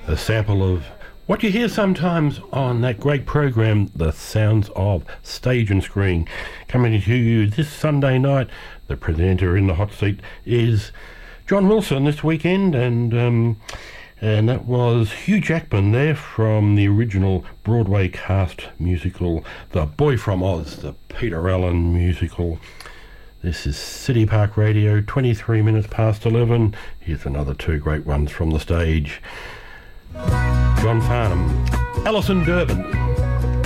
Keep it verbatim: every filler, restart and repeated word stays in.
A sample of what you hear sometimes on that great program, The Sounds of Stage and Screen, coming to you this Sunday night. The presenter in the hot seat is John Wilson this weekend, and um, and that was Hugh Jackman there from the original Broadway cast musical The Boy from Oz, the Peter Allen musical. This is City Park Radio, twenty-three minutes past eleven. Here's another two great ones from the stage. John Farnham, Alison Durbin.